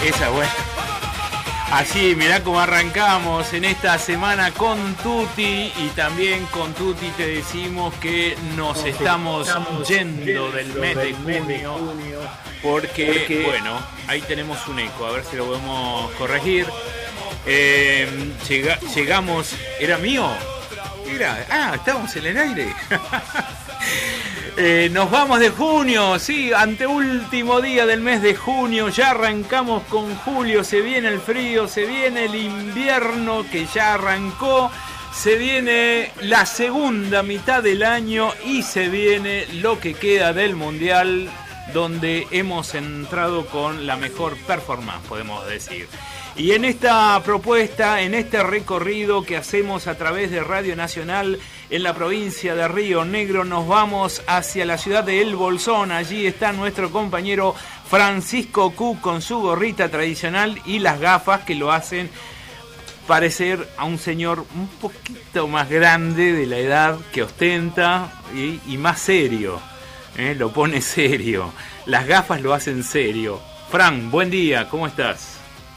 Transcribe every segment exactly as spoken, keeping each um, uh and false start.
Esa es buena. Así, mirá cómo arrancamos en esta semana con Tuti, y también con Tuti te decimos que nos, nos estamos, estamos yendo del mes de junio, porque, porque, bueno, ahí tenemos un eco, a ver si lo podemos corregir. Eh, llega, llegamos, ¿era mío? Era, ah, estábamos en el aire. Eh, nos vamos de junio, sí, anteúltimo día del mes de junio, ya arrancamos con julio, se viene el frío, se viene el invierno que ya arrancó, se viene la segunda mitad del año y se viene lo que queda del mundial, donde hemos entrado con la mejor performance, podemos decir. Y en esta propuesta, en este recorrido que hacemos a través de Radio Nacional en la provincia de Río Negro, nos vamos hacia la ciudad de El Bolsón. Allí está nuestro compañero Francisco Q con su gorrita tradicional y las gafas que lo hacen parecer a un señor un poquito más grande de la edad que ostenta y, y más serio. ¿eh? Lo pone serio. Las gafas lo hacen serio. Fran, buen día, ¿cómo estás?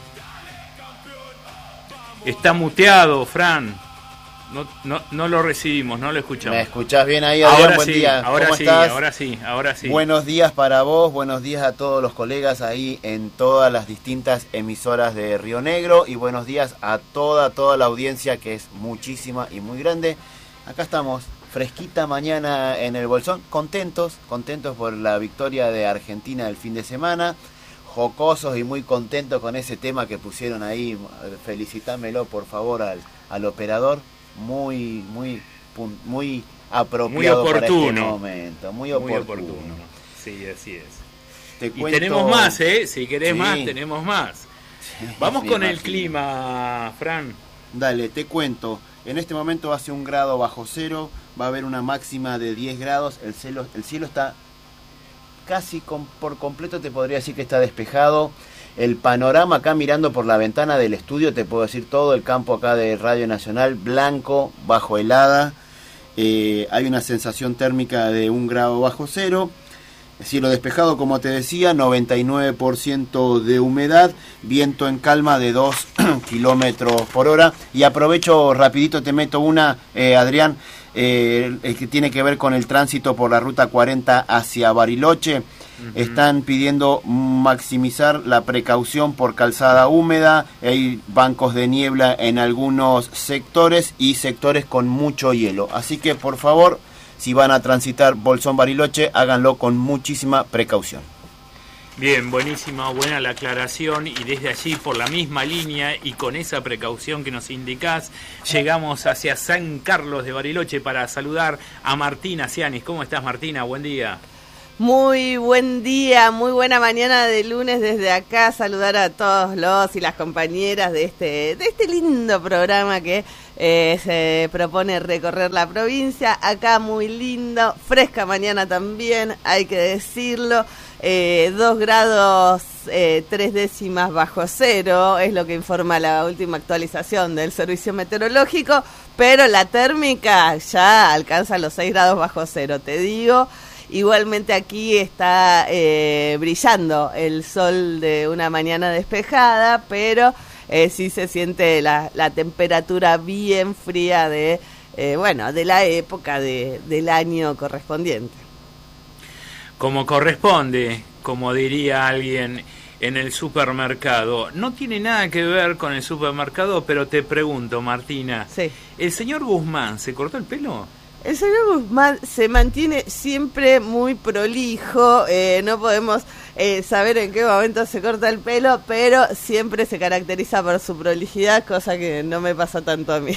Está muteado, Fran. No, no, no lo recibimos, no lo escuchamos. ¿Me escuchás bien ahí, Adrián? Ahora Buen sí, día. ahora ¿Cómo sí, estás? ahora sí, ahora sí. Buenos días para vos, buenos días a todos los colegas ahí en todas las distintas emisoras de Río Negro y buenos días a toda, toda la audiencia que es muchísima y muy grande. Acá estamos, fresquita mañana en El Bolsón, contentos, contentos por la victoria de Argentina del fin de semana. Jocosos y muy contentos con ese tema que pusieron ahí. Felicitámelo por favor al, al operador, muy muy muy apropiado, muy oportuno para este momento, muy oportuno. Muy oportuno. Sí, así es. Te y cuento... tenemos más, ¿eh? Si querés sí. más, tenemos más. Sí, Vamos con imagino. El clima, Fran. Dale, te cuento. En este momento hace un grado bajo cero, va a haber una máxima de diez grados, el cielo, el cielo está casi con, por completo, te podría decir que está despejado. El panorama acá mirando por la ventana del estudio, te puedo decir todo el campo acá de Radio Nacional, blanco, bajo helada. Eh, hay una sensación térmica de un grado bajo cero. Cielo despejado, como te decía, noventa y nueve por ciento de humedad, viento en calma de dos kilómetros por hora. Y aprovecho rapidito, te meto una, eh, Adrián, eh, el que tiene que ver con el tránsito por la ruta cuarenta hacia Bariloche. Uh-huh. Están pidiendo maximizar la precaución por calzada húmeda, hay bancos de niebla en algunos sectores y sectores con mucho hielo. Así que, por favor, si van a transitar Bolsón-Bariloche, háganlo con muchísima precaución. Bien, buenísima, buena la aclaración, y desde allí, por la misma línea y con esa precaución que nos indicás, llegamos hacia San Carlos de Bariloche para saludar a Martina Cianis. ¿Cómo estás, Martina? Buen día. Muy buen día, muy buena mañana de lunes desde acá, saludar a todos los y las compañeras de este, de este lindo programa que eh, se propone recorrer la provincia. Acá muy lindo, fresca mañana también, hay que decirlo, eh, dos grados eh, tres décimas bajo cero, es lo que informa la última actualización del servicio meteorológico, pero la térmica ya alcanza los seis grados bajo cero, te digo. Igualmente aquí está eh, brillando el sol de una mañana despejada, pero eh, sí se siente la, la temperatura bien fría de eh, bueno de la época de, del año correspondiente. Como corresponde, como diría alguien en el supermercado. No tiene nada que ver con el supermercado, pero te pregunto, Martina, sí. ¿el señor Guzmán se cortó el pelo? El señor Guzmán se mantiene siempre muy prolijo, eh, no podemos eh, saber en qué momento se corta el pelo, pero siempre se caracteriza por su prolijidad, cosa que no me pasa tanto a mí.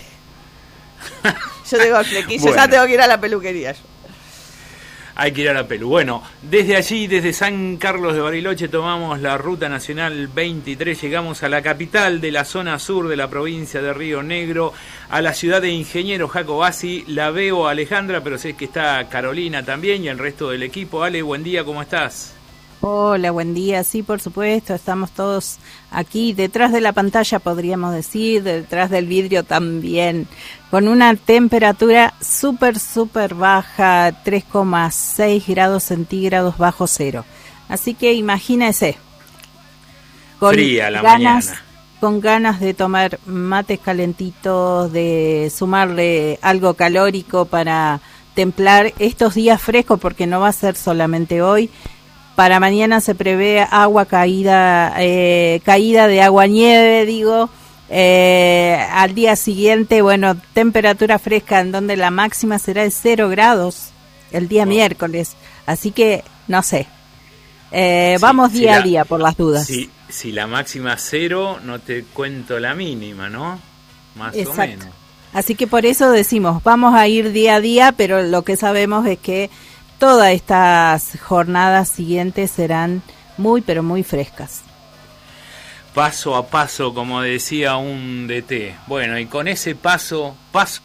Yo tengo flequillos, bueno. Ya tengo que ir a la peluquería yo. Hay que ir a la pelu. Bueno, desde allí, desde San Carlos de Bariloche, tomamos la Ruta Nacional veintitrés, llegamos a la capital de la zona sur de la provincia de Río Negro, a la ciudad de Ingeniero Jacobasi. La veo a Alejandra, pero sé que está Carolina también y el resto del equipo. Ale, buen día, ¿cómo estás? Hola, buen día. Sí, por supuesto, estamos todos aquí detrás de la pantalla, podríamos decir, detrás del vidrio también, con una temperatura súper, súper baja, tres coma seis grados centígrados bajo cero. Así que imagínese. con fría la ganas, mañana. Con ganas de tomar mates calentitos, de sumarle algo calórico para templar estos días frescos, porque no va a ser solamente hoy. Para mañana se prevé agua caída, eh, caída de agua nieve, digo. Eh, al día siguiente, bueno, temperatura fresca en donde la máxima será de cero grados el día oh. miércoles. Así que, no sé. Eh, sí, vamos día si la, a día por las dudas. Si, si la máxima cero, no te cuento la mínima, ¿no? Más Exacto. o menos. Así que por eso decimos, vamos a ir día a día, pero lo que sabemos es que todas estas jornadas siguientes serán muy, pero muy frescas. Paso a paso, como decía un D T. Bueno, y con ese paso, paso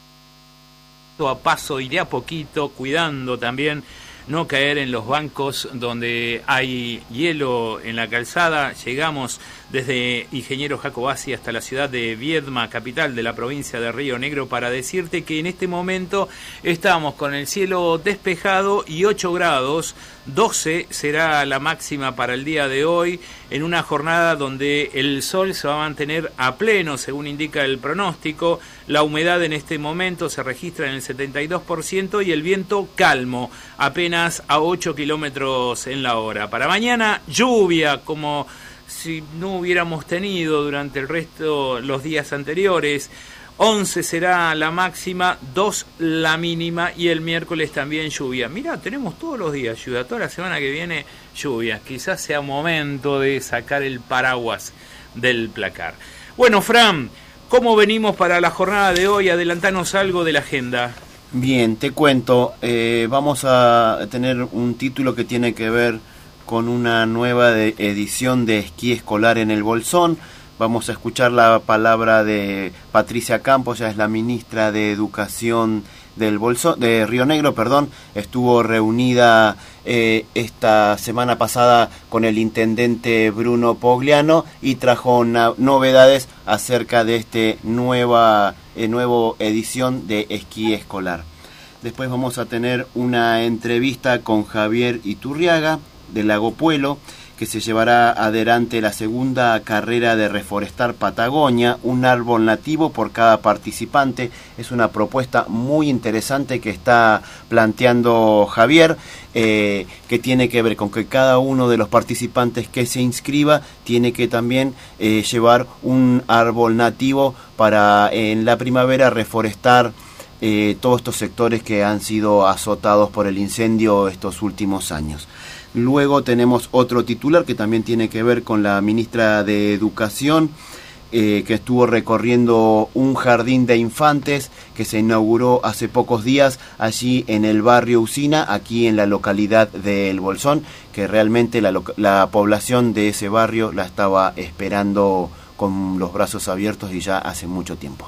a paso y de a poquito, cuidando también no caer en los bancos donde hay hielo en la calzada. Llegamos desde Ingeniero Jacobacci hasta la ciudad de Viedma, capital de la provincia de Río Negro, para decirte que en este momento estamos con el cielo despejado y ocho grados, doce será la máxima para el día de hoy, en una jornada donde el sol se va a mantener a pleno, según indica el pronóstico. La humedad en este momento se registra en el setenta y dos por ciento y el viento calmo, apenas a ocho kilómetros en la hora. Para mañana, lluvia, como si no hubiéramos tenido durante el resto los días anteriores. once será la máxima, dos la mínima, y el miércoles también lluvia. Mirá, tenemos todos los días lluvia, toda la semana que viene lluvia. Quizás sea momento de sacar el paraguas del placar. Bueno, Fran, ¿cómo venimos para la jornada de hoy? Adelantanos algo de la agenda. Bien, te cuento, eh, vamos a tener un título que tiene que ver con una nueva de edición de esquí escolar en el Bolsón. Vamos a escuchar la palabra de Patricia Campos, ya es la ministra de Educación del Bolsón, de Río Negro, perdón. Estuvo reunida eh, esta semana pasada con el intendente Bruno Pogliano y trajo na- novedades acerca de este nueva eh, nuevo edición de esquí escolar. Después vamos a tener una entrevista con Javier Iturriaga de Lago Puelo, que se llevará adelante la segunda carrera de Reforestar Patagonia, un árbol nativo por cada participante. Es una propuesta muy interesante que está planteando Javier, eh, que tiene que ver con que cada uno de los participantes que se inscriba tiene que también eh, llevar un árbol nativo para en la primavera reforestar eh, todos estos sectores que han sido azotados por el incendio estos últimos años. Luego tenemos otro titular que también tiene que ver con la ministra de Educación, eh, que estuvo recorriendo un jardín de infantes que se inauguró hace pocos días allí en el barrio Usina, aquí en la localidad de El Bolsón, que realmente la, la población de ese barrio la estaba esperando con los brazos abiertos y ya hace mucho tiempo.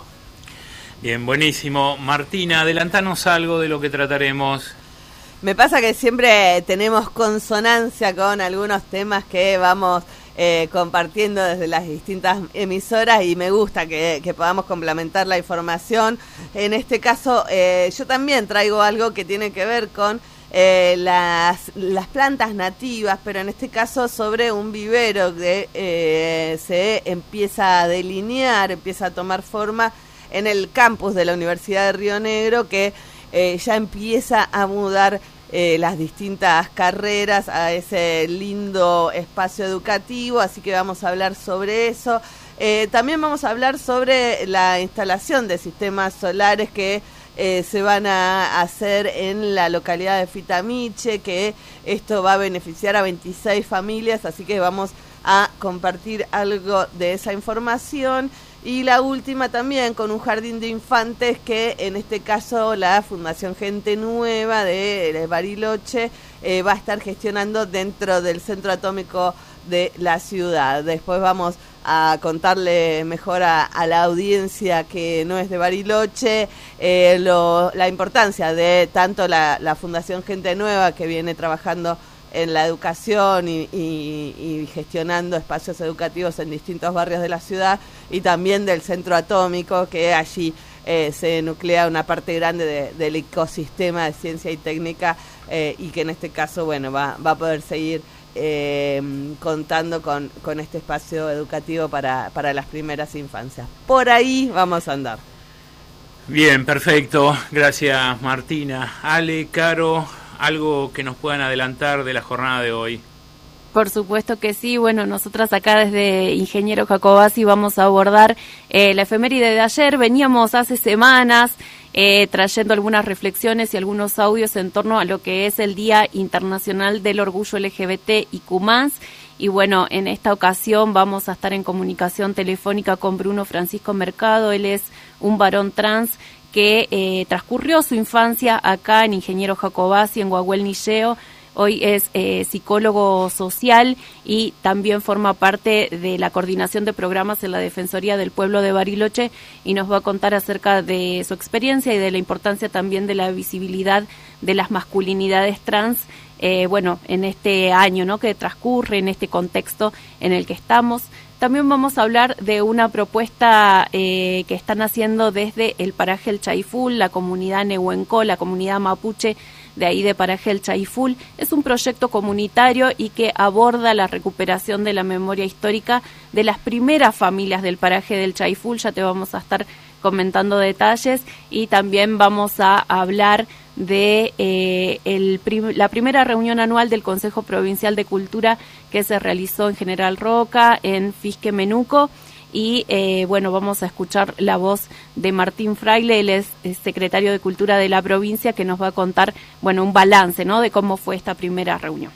Bien, buenísimo. Martina, adelantanos algo de lo que trataremos. Me pasa que siempre tenemos consonancia con algunos temas que vamos eh, compartiendo desde las distintas emisoras y me gusta que, que podamos complementar la información. En este caso, eh, yo también traigo algo que tiene que ver con eh, las, las plantas nativas, pero en este caso sobre un vivero que eh, se empieza a delinear, empieza a tomar forma en el campus de la Universidad de Río Negro, que eh, ya empieza a mudar Eh, las distintas carreras a ese lindo espacio educativo, así que vamos a hablar sobre eso. Eh, también vamos a hablar sobre la instalación de sistemas solares que eh, se van a hacer en la localidad de Fitamiche, que esto va a beneficiar a veintiséis familias, así que vamos a compartir algo de esa información. Y la última también con un jardín de infantes que en este caso la Fundación Gente Nueva de, de Bariloche eh, va a estar gestionando dentro del centro atómico de la ciudad. Después vamos a contarle mejor a, a la audiencia que no es de Bariloche eh, lo, la importancia de tanto la, la Fundación Gente Nueva, que viene trabajando en la educación y, y, y gestionando espacios educativos en distintos barrios de la ciudad, y también del centro atómico, que allí eh, se nuclea una parte grande de, del ecosistema de ciencia y técnica eh, y que en este caso bueno va, va a poder seguir eh, contando con, con este espacio educativo para, para las primeras infancias. Por ahí vamos a andar. Bien, perfecto. Gracias, Martina. Ale, Caro, algo que nos puedan adelantar de la jornada de hoy. Por supuesto que sí. Bueno, nosotras acá desde Ingeniero Jacobasi vamos a abordar eh, la efeméride de ayer. Veníamos hace semanas eh, trayendo algunas reflexiones y algunos audios en torno a lo que es el Día Internacional del Orgullo L G B T I Q más. Y bueno, en esta ocasión vamos a estar en comunicación telefónica con Bruno Francisco Mercado. Él es un varón trans que eh, transcurrió su infancia acá en Ingeniero Jacobasi, en Guaguel Nilleo. Hoy es eh, psicólogo social y también forma parte de la coordinación de programas en la Defensoría del Pueblo de Bariloche, y nos va a contar acerca de su experiencia y de la importancia también de la visibilidad de las masculinidades trans, eh, bueno, en este año, ¿no?, que transcurre, en este contexto en el que estamos. También vamos a hablar de una propuesta eh, que están haciendo desde el paraje El Chaiful, la comunidad Nehuencó, la comunidad mapuche de ahí de paraje El Chaiful. Es un proyecto comunitario y que aborda la recuperación de la memoria histórica de las primeras familias del paraje del Chaiful. Ya te vamos a estar comentando detalles, y también vamos a hablar de eh, el prim- la primera reunión anual del Consejo Provincial de Cultura que se realizó en General Roca, en Fisque Menuco. Y eh, bueno, vamos a escuchar la voz de Martín Fraile. Él es, es secretario de Cultura de la provincia, que nos va a contar, bueno, un balance, ¿no?, de cómo fue esta primera reunión.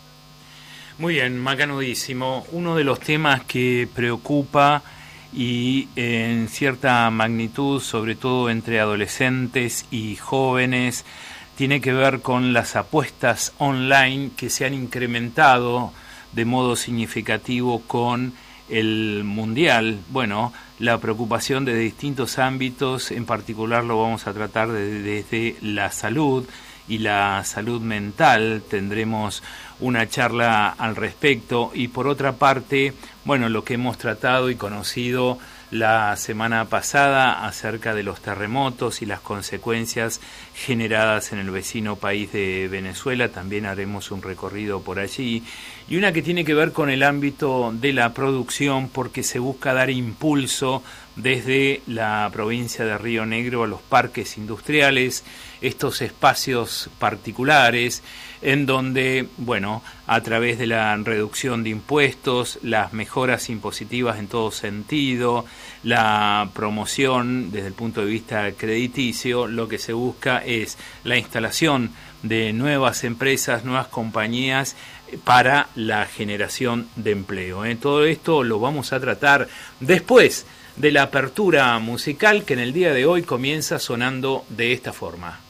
Muy bien, macanudísimo. Uno de los temas que preocupa y en cierta magnitud, sobre todo entre adolescentes y jóvenes, tiene que ver con las apuestas online que se han incrementado de modo significativo con el mundial. Bueno, la preocupación de distintos ámbitos, en particular lo vamos a tratar desde, desde la salud y la salud mental. Tendremos una charla al respecto, y por otra parte, bueno, lo que hemos tratado y conocido la semana pasada acerca de los terremotos y las consecuencias generadas en el vecino país de Venezuela. También haremos un recorrido por allí, y una que tiene que ver con el ámbito de la producción, porque se busca dar impulso desde la provincia de Río Negro a los parques industriales, estos espacios particulares en donde, bueno, a través de la reducción de impuestos, las mejoras impositivas en todo sentido, la promoción desde el punto de vista crediticio, lo que se busca es la instalación de nuevas empresas, nuevas compañías para la generación de empleo. ¿eh? Todo esto lo vamos a tratar después de la apertura musical, que en el día de hoy comienza sonando de esta forma.